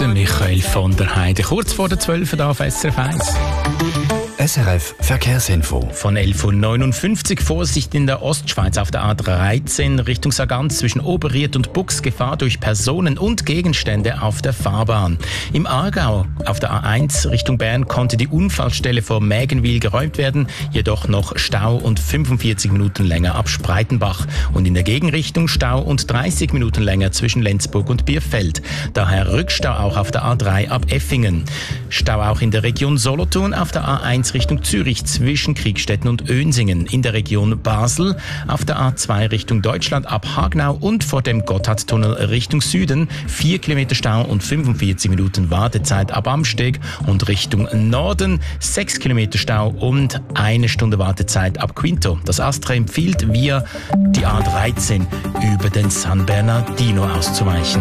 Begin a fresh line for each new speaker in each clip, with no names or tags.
Michael von der Heide. Kurz vor der 12 Uhr auf SRF 1.
SRF Verkehrsinfo.
Von 11.59 Uhr Vorsicht in der Ostschweiz auf der A13 Richtung Sargans zwischen Oberried und Bux. Gefahr durch Personen und Gegenstände auf der Fahrbahn. Im Aargau auf der A1 Richtung Bern konnte die Unfallstelle vor Mägenwil geräumt werden, jedoch noch Stau und 45 Minuten länger ab Spreitenbach. Und in der Gegenrichtung Stau und 30 Minuten länger zwischen Lenzburg und Bierfeld. Daher Rückstau auch auf der A3 ab Effingen. Stau auch in der Region Solothurn auf der A1 Richtung Zürich zwischen Kriegstetten und Önsingen, in der Region Basel, auf der A2 Richtung Deutschland ab Hagnau und vor dem Gotthardtunnel Richtung Süden 4 Kilometer Stau und 45 Minuten Wartezeit ab Amsteg und Richtung Norden 6 Kilometer Stau und 1 Stunde Wartezeit ab Quinto. Das ASTRA empfiehlt, via die A13 über den San Bernardino auszuweichen.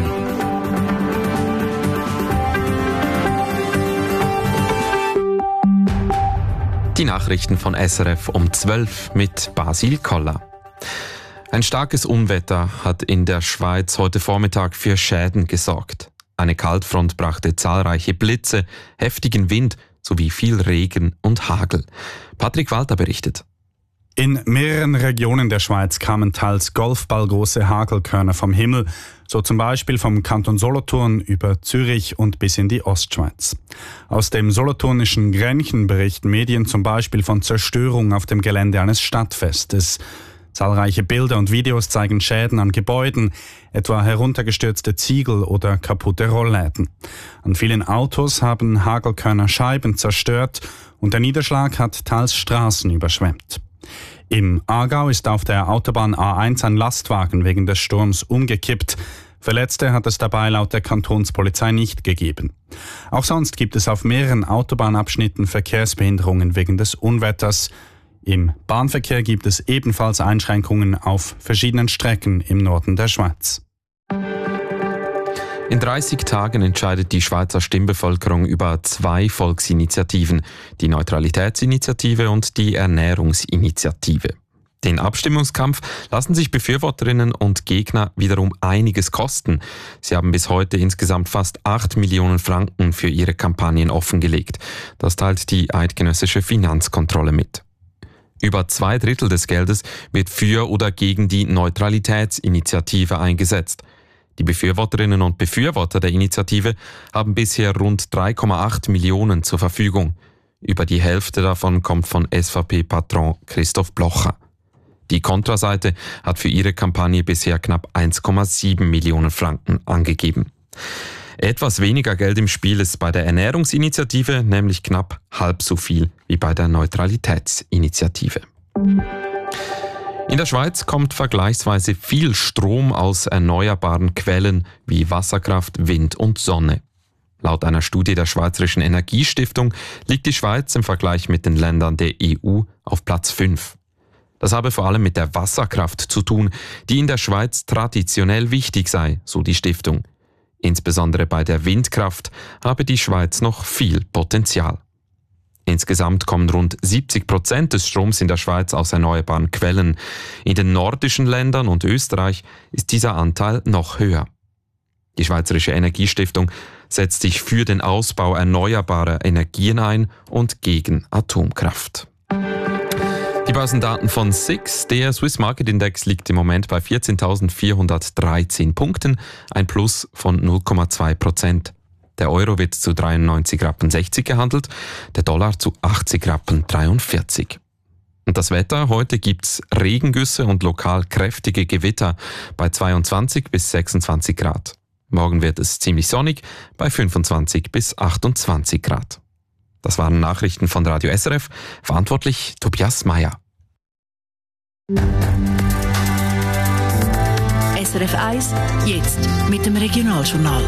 Die Nachrichten von SRF um 12 mit Basil Koller. Ein starkes Unwetter hat in der Schweiz heute Vormittag für Schäden gesorgt. Eine Kaltfront brachte zahlreiche Blitze, heftigen Wind sowie viel Regen und Hagel. Patrick Walter berichtet.
In mehreren Regionen der Schweiz kamen teils golfballgroße Hagelkörner vom Himmel, so zum Beispiel vom Kanton Solothurn über Zürich und bis in die Ostschweiz. Aus dem solothurnischen Grenchen berichten Medien zum Beispiel von Zerstörung auf dem Gelände eines Stadtfestes. Zahlreiche Bilder und Videos zeigen Schäden an Gebäuden, etwa heruntergestürzte Ziegel oder kaputte Rollläden. An vielen Autos haben Hagelkörner Scheiben zerstört und der Niederschlag hat teils Straßen überschwemmt. Im Aargau ist auf der Autobahn A1 ein Lastwagen wegen des Sturms umgekippt. Verletzte hat es dabei laut der Kantonspolizei nicht gegeben. Auch sonst gibt es auf mehreren Autobahnabschnitten Verkehrsbehinderungen wegen des Unwetters. Im Bahnverkehr gibt es ebenfalls Einschränkungen auf verschiedenen Strecken im Norden der Schweiz.
In 30 Tagen entscheidet die Schweizer Stimmbevölkerung über 2 Volksinitiativen, die Neutralitätsinitiative und die Ernährungsinitiative. Den Abstimmungskampf lassen sich Befürworterinnen und Gegner wiederum einiges kosten. Sie haben bis heute insgesamt fast 8 Millionen Franken für ihre Kampagnen offengelegt. Das teilt die eidgenössische Finanzkontrolle mit. Über 2/3 des Geldes wird für oder gegen die Neutralitätsinitiative eingesetzt. Die Befürworterinnen und Befürworter der Initiative haben bisher rund 3,8 Millionen zur Verfügung. Über die Hälfte davon kommt von SVP-Patron Christoph Blocher. Die Kontraseite hat für ihre Kampagne bisher knapp 1,7 Millionen Franken angegeben. Etwas weniger Geld im Spiel ist bei der Ernährungsinitiative, nämlich knapp halb so viel wie bei der Neutralitätsinitiative. In der Schweiz kommt vergleichsweise viel Strom aus erneuerbaren Quellen wie Wasserkraft, Wind und Sonne. Laut einer Studie der Schweizerischen Energiestiftung liegt die Schweiz im Vergleich mit den Ländern der EU auf Platz 5. Das habe vor allem mit der Wasserkraft zu tun, die in der Schweiz traditionell wichtig sei, so die Stiftung. Insbesondere bei der Windkraft habe die Schweiz noch viel Potenzial. Insgesamt kommen rund 70% des Stroms in der Schweiz aus erneuerbaren Quellen. In den nordischen Ländern und Österreich ist dieser Anteil noch höher. Die Schweizerische Energiestiftung setzt sich für den Ausbau erneuerbarer Energien ein und gegen Atomkraft. Die Börsendaten von SIX, der Swiss Market Index, liegt im Moment bei 14.413 Punkten, ein Plus von 0,2%. Der Euro wird zu 93,60 Rappen gehandelt, der Dollar zu 80,43 Rappen. Und das Wetter: heute gibt's Regengüsse und lokal kräftige Gewitter bei 22 bis 26 Grad. Morgen wird es ziemlich sonnig bei 25 bis 28 Grad. Das waren Nachrichten von Radio SRF, verantwortlich Tobias Meyer.
SRF 1, jetzt mit dem Regionaljournal.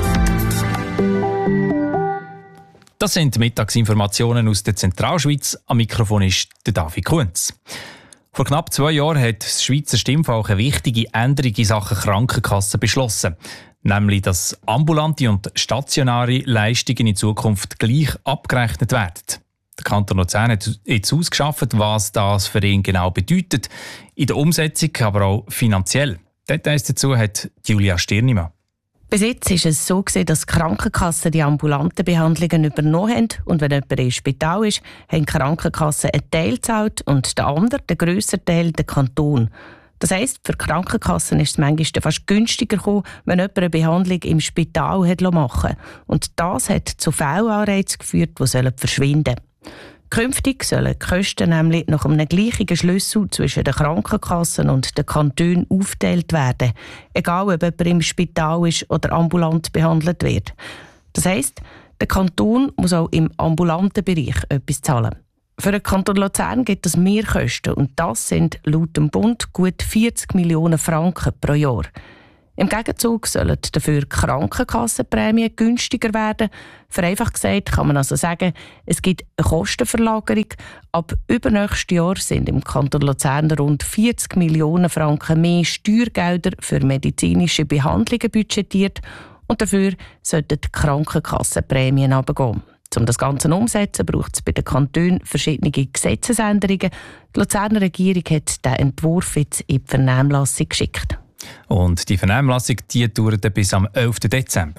Das sind Mittagsinformationen aus der Zentralschweiz. Am Mikrofon ist der David Kunz. Vor knapp 2 Jahren hat das Schweizer Stimmvolk eine wichtige Änderung in Sachen Krankenkassen beschlossen. Nämlich, dass ambulante und stationäre Leistungen in Zukunft gleich abgerechnet werden. Der Kanton Luzern hat jetzt ausgeschafft, was das für ihn genau bedeutet. In der Umsetzung, aber auch finanziell. Details dazu hat Julia Stirnimann.
Bis jetzt war es so, dass die Krankenkassen die ambulanten Behandlungen übernommen haben. Und wenn jemand im Spital ist, haben die Krankenkassen einen Teil gezahlt und der andere, der grössere Teil, der Kanton. Das heisst, für die Krankenkassen ist es manchmal fast günstiger gekommen, wenn jemand eine Behandlung im Spital hat machen lassen. Und das hat zu Fehlanreizen geführt, die verschwinden sollen. Künftig sollen die Kosten nämlich nach einem gleichen Schlüssel zwischen den Krankenkassen und den Kantonen aufgeteilt werden, egal ob jemand im Spital ist oder ambulant behandelt wird. Das heisst, der Kanton muss auch im ambulanten Bereich etwas zahlen. Für den Kanton Luzern gibt es Mehrkosten und das sind laut dem Bund gut 40 Millionen Franken pro Jahr. Im Gegenzug sollen dafür die Krankenkassenprämien günstiger werden. Vereinfacht gesagt kann man also sagen, es gibt eine Kostenverlagerung. Ab übernächstes Jahr sind im Kanton Luzern rund 40 Millionen Franken mehr Steuergelder für medizinische Behandlungen budgetiert und dafür sollten die Krankenkassenprämien runtergehen. Um das Ganze umzusetzen, braucht es bei den Kantonen verschiedene Gesetzesänderungen. Die Luzerner Regierung hat diesen Entwurf jetzt in die Vernehmlassung geschickt.
Und die Vernehmlassung dauert bis am 11. Dezember.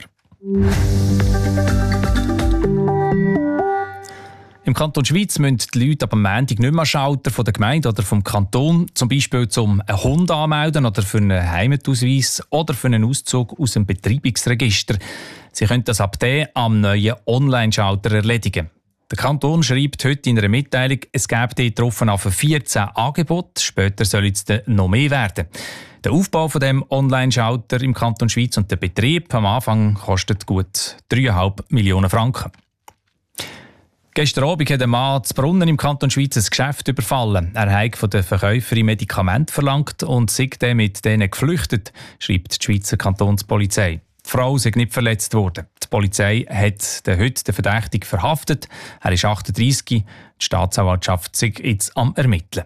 Im Kanton Schwyz müssen die Leute ab am Montag nicht mehr Schalter von der Gemeinde oder vom Kanton, zum Beispiel zum einen Hund anmelden oder für einen Heimatausweis oder für einen Auszug aus dem Betreibungsregister. Sie können das ab dann am neuen Online-Schalter erledigen. Der Kanton schreibt heute in einer Mitteilung, es gäbe dort drauf auf 14 Angebote. Später soll es noch mehr werden. Der Aufbau von dem Online-Schalter im Kanton Schwyz und der Betrieb am Anfang kostet gut 3,5 Millionen Franken. Gestern Abend hat ein Mann zu Brunnen im Kanton Schwyz ein Geschäft überfallen. Er hat von der Verkäuferin Medikamente verlangt und sei dann mit denen geflüchtet, schreibt die Schweizer Kantonspolizei. Die Frau sei nicht verletzt worden. Die Polizei hat heute den Verdächtigen verhaftet. Er ist 38. Die Staatsanwaltschaft sei jetzt am Ermitteln.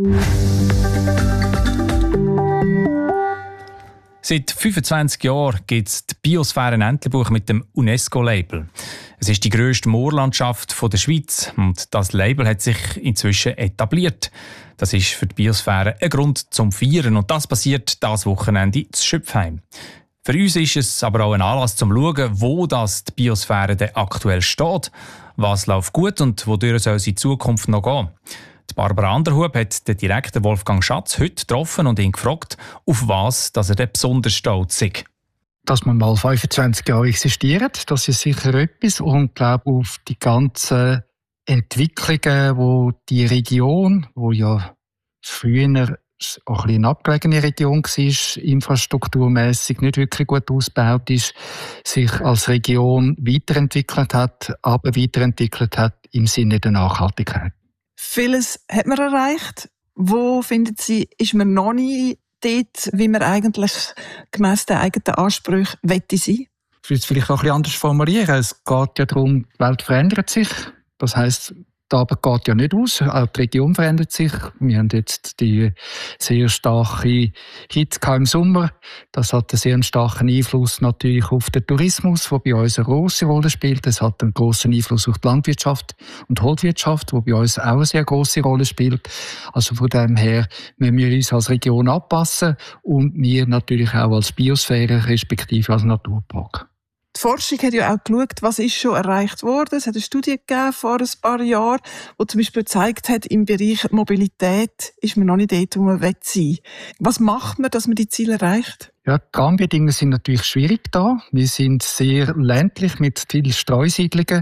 Seit 25 Jahren gibt es die Biosphäre Entlebuch mit dem UNESCO-Label. Es ist die grösste Moorlandschaft der Schweiz und das Label hat sich inzwischen etabliert. Das ist für die Biosphäre ein Grund zum Feiern und das passiert dieses Wochenende in Schöpfheim. Für uns ist es aber auch ein Anlass zum Schauen, wo die Biosphäre denn aktuell steht, was läuft gut und wodurch soll es in Zukunft noch gehen. Die Barbara Anderhub hat den Direktor Wolfgang Schatz heute getroffen und ihn gefragt, auf was er denn besonders stolz ist.
Dass wir mal 25 Jahre existieren, das ist sicher etwas. Und ich glaube, auf die ganzen Entwicklungen, wo die Region, wo ja früher auch eine abgelegene Region war, infrastrukturmässig nicht wirklich gut ausgebaut ist, sich als Region weiterentwickelt hat, aber weiterentwickelt hat im Sinne der Nachhaltigkeit.
Vieles hat man erreicht. Wo, finden Sie, ist man noch nicht dort, wie man eigentlich gemäss den eigenen Ansprüchen wette sein?
Ich will es vielleicht auch ein bisschen anders formulieren. Es geht ja darum, die Welt verändert sich. Das heisst, die Arbeit geht ja nicht aus, auch die Region verändert sich. Wir haben jetzt die sehr starke Hitze im Sommer. Das hat einen sehr starken Einfluss natürlich auf den Tourismus, der bei uns eine grosse Rolle spielt. Es hat einen grossen Einfluss auf die Landwirtschaft und Holzwirtschaft, die bei uns auch eine sehr grosse Rolle spielt. Also von dem her müssen wir uns als Region anpassen und wir natürlich auch als Biosphäre respektive als Naturpark.
Die Forschung hat ja auch geschaut, was ist schon erreicht worden. Es hat eine Studie gegeben vor ein paar Jahren, die zum Beispiel gezeigt hat, im Bereich Mobilität ist man noch nicht dort, wo man sein will. Was macht man, dass man die Ziele erreicht?
Ja, die Rahmenbedingungen sind natürlich schwierig da. Wir sind sehr ländlich mit vielen Streusiedlungen.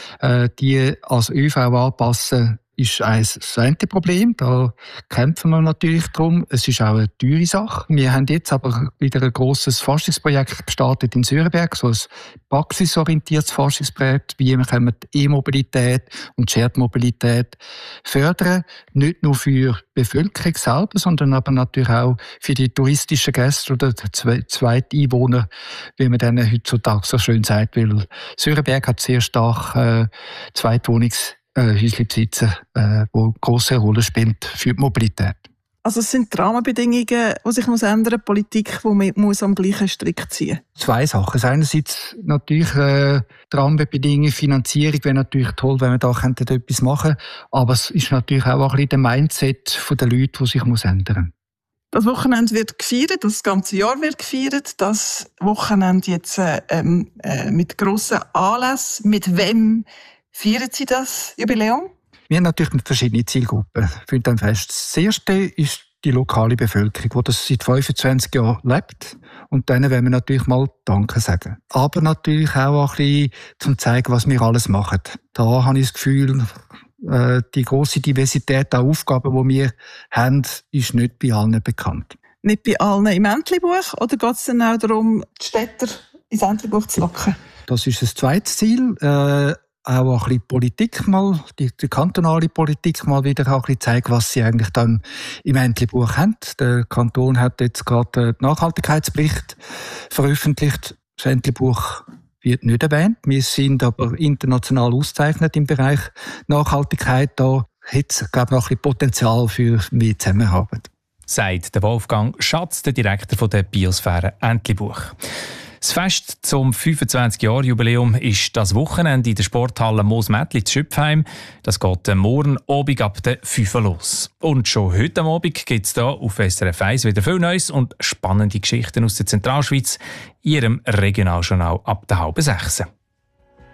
Die als ÖV anpassen, ist das eine Problem. Da kämpfen wir natürlich drum. Es ist auch eine teure Sache. Wir haben jetzt aber wieder ein grosses Forschungsprojekt gestartet in Sörenberg, so ein praxisorientiertes Forschungsprojekt, wie wir die E-Mobilität und Shared-Mobilität fördern. Nicht nur für die Bevölkerung selber, sondern aber natürlich auch für die touristischen Gäste oder die Zweiteinwohner, wie man denen heutzutage so schön sagt. Weil Sörenberg hat sehr stark Zweitwohnungshäuschen besitzen, die eine grosse Rolle spielt für die Mobilität.
Also es sind die Rahmenbedingungen, die sich ändern müssen, Politik, die man muss am gleichen Strick ziehen muss?
Zwei Sachen. Einerseits natürlich die Rahmenbedingungen, Finanzierung wäre natürlich toll, wenn wir da etwas machen könnten. Aber es ist natürlich auch ein bisschen der Mindset der Leute, der sich ändern muss.
Das Wochenende wird gefeiert, das ganze Jahr wird gefeiert. Das Wochenende jetzt mit grossen Anlässen. Mit wem feiern Sie das Jubiläum?
Wir haben natürlich mit verschiedenen Zielgruppen für das Fest. Das erste ist die lokale Bevölkerung, die das seit 25 Jahren lebt. Und denen wollen wir natürlich mal Danke sagen. Aber natürlich auch ein bisschen zum zeigen, was wir alles machen. Da habe ich das Gefühl, die grosse Diversität an Aufgaben, die wir haben, ist nicht bei allen bekannt.
Nicht bei allen im Entlebuch? Oder geht es dann auch darum, die Städter ins Entlebuch zu locken?
Das ist das zweite Ziel. Auch ein bisschen Politik mal, die kantonale Politik mal wieder ein bisschen zeigen, was sie eigentlich dann im Entlebuch haben. Der Kanton hat jetzt gerade den Nachhaltigkeitsbericht veröffentlicht. Das Entlebuch wird nicht erwähnt. Wir sind aber international ausgezeichnet im Bereich Nachhaltigkeit. Da hat es, glaube ich, noch ein bisschen Potenzial für mehr Zusammenarbeit.
Sagt der Wolfgang Schatz, der Direktor der Biosphäre Entlebuch. Das Fest zum 25-Jahr-Jubiläum ist das Wochenende in der Sporthalle Moos-Mädli zu Schüpfheim. Das geht morgen Abend ab der 5 Uhr los. Und schon heute Abend gibt es hier auf SRF 1 wieder viel Neues und spannende Geschichten aus der Zentralschweiz in Ihrem Regionaljournal ab der 5:30.